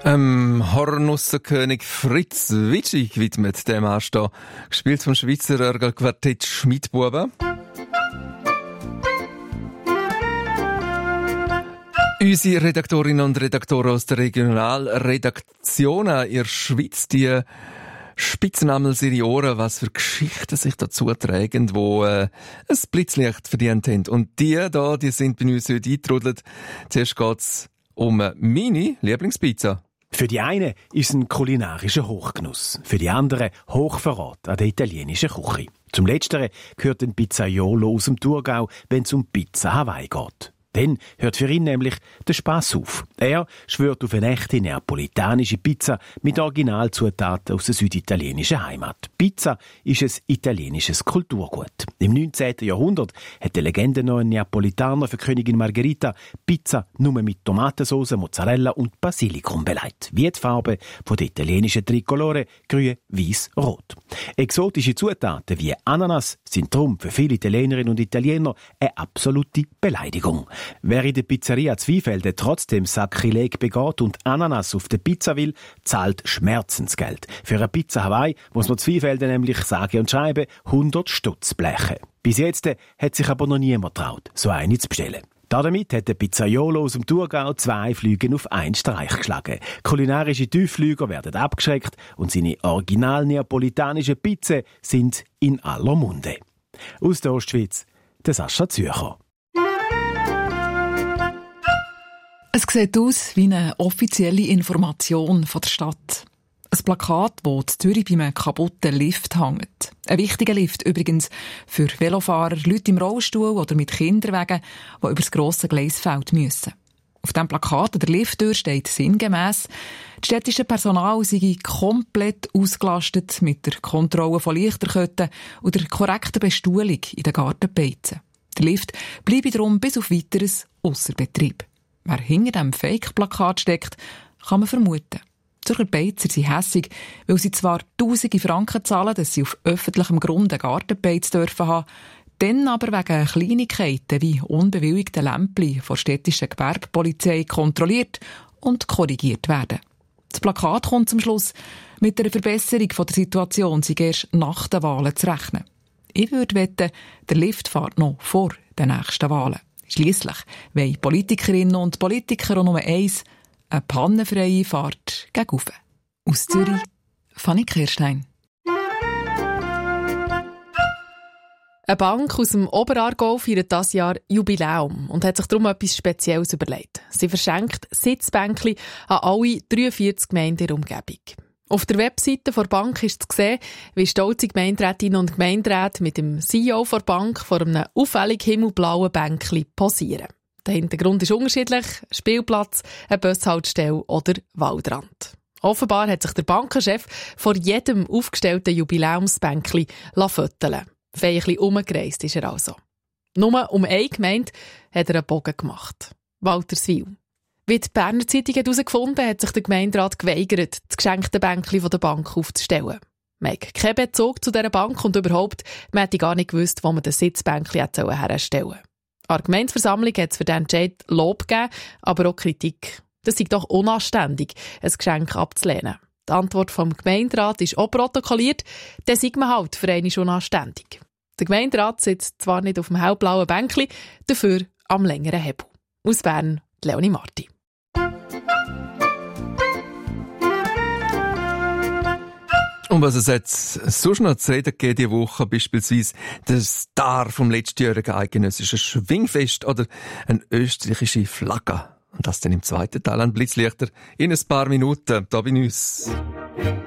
Hornussenkönig Fritz Witschig widmet dem Anstehen, gespielt vom Schweizer Quartett Schmidbuben. Unsere Redaktorinnen und Redaktoren aus der Regionalredaktion in der Schweiz, die spitzen einmal ihre Ohren, was für Geschichten sich dazu tragen, wo ein Blitzlicht verdient haben. Und die sind bei uns heute eingetrudelt. Zuerst geht's um meine Lieblingspizza. Für die einen ist es ein kulinarischer Hochgenuss, für die anderen Hochverrat an der italienischen Küche. Zum Letzteren gehört ein Pizzaiolo aus dem Thurgau, wenn es um Pizza Hawaii geht. Dann hört für ihn nämlich der Spass auf. Er schwört auf eine echte neapolitanische Pizza mit Originalzutaten aus der süditalienischen Heimat. Pizza ist ein italienisches Kulturgut. Im 19. Jahrhundert hat der Legende noch ein Neapolitaner für Königin Margherita Pizza nur mit Tomatensauce, Mozzarella und Basilikum beleidigt. Wie die Farbe von der italienischen Tricolore, grün, weiß, rot. Exotische Zutaten wie Ananas sind darum für viele Italienerinnen und Italiener eine absolute Beleidigung. Wer in der Pizzeria Zweifelden trotzdem Sakrileg begeht und Ananas auf der Pizza will, zahlt Schmerzensgeld. Für eine Pizza Hawaii muss man Zweifelden nämlich sage und schreibe 100 Stutz blechen. Bis jetzt hat sich aber noch niemand getraut, so eine zu bestellen. Damit hat der Pizzaiolo aus dem Thurgau 2 Flüge auf einen Streich geschlagen. Kulinarische Tiefflüger werden abgeschreckt und seine original neapolitanischen Pizzen sind in aller Munde. Aus der Ostschweiz, der Sascha Zürcher. Es sieht aus wie eine offizielle Information von der Stadt. Ein Plakat, das in Zürich bei einem kaputten Lift hängt. Ein wichtiger Lift übrigens für Velofahrer, Leute im Rollstuhl oder mit Kinderwagen, die über das grosse Gleisfeld müssen. Auf diesem Plakat an der Lifttür steht sinngemäss, das städtische Personal sei komplett ausgelastet mit der Kontrolle von Lichterketten und der korrekten Bestuhlung in den Gartenbeizen. Der Lift bleibe darum bis auf Weiteres ausser Betrieb. Wer hinter diesem Fake-Plakat steckt, kann man vermuten. Die Zürcher Beizer sind hässig, weil sie zwar tausende Franken zahlen, dass sie auf öffentlichem Grund einen Gartenbeiz dürfen haben, dann aber wegen Kleinigkeiten wie unbewilligten Lämpchen von städtischer Gewerbepolizei kontrolliert und korrigiert werden. Das Plakat kommt zum Schluss, mit einer Verbesserung der Situation sei erst nach den Wahlen zu rechnen. Ich würde wetten, der Lift fährt noch vor den nächsten Wahlen. Schliesslich wollen Politikerinnen und Politiker auch nur eins, eine pannenfreie Fahrt gegen Ufe. Aus Zürich, Fanny Kirstein. Eine Bank aus dem Oberaargau feiert dieses Jahr Jubiläum und hat sich darum etwas Spezielles überlegt. Sie verschenkt Sitzbänkchen an alle 43 Gemeinden in der Umgebung. Auf der Webseite der Bank ist zu sehen, wie stolze Gemeinderätinnen und Gemeinderäte mit dem CEO der Bank vor einem auffällig himmelblauen Bänkchen posieren. Der Hintergrund ist unterschiedlich: Spielplatz, eine Bushaltestelle oder Waldrand. Offenbar hat sich der Bankenchef vor jedem aufgestellten Jubiläumsbänkchen fotografieren. Feierlich umgereist ist er also. Nur um eine Gemeinde hat er einen Bogen gemacht: Walterswil. Wie die Berner Zeitung herausgefunden hat sich der Gemeinderat geweigert, das geschenkte Bänkchen der Bank aufzustellen. Man hat keinen Bezug zu dieser Bank und überhaupt, man hätte gar nicht gewusst, wo man das Sitzbänkchen herstellen sollte. An der Gemeindeversammlung hat es für den Entscheid Lob gegeben, aber auch Kritik. Das sei doch unanständig, ein Geschenk abzulehnen. Die Antwort vom Gemeinderat ist auch protokolliert, dann sei man halt für einmal unanständig. Der Gemeinderat sitzt zwar nicht auf dem hellblauen Bänkchen, dafür am längeren Hebel. Aus Bern, Leonie Marti. Und was es jetzt sonst noch zu reden gegeben diese Woche, beispielsweise der Star vom letztjährigen eidgenössischen Schwingfest oder eine österreichische Flagge. Und das dann im zweiten Teil an Blitzlichter in ein paar Minuten, da bei uns.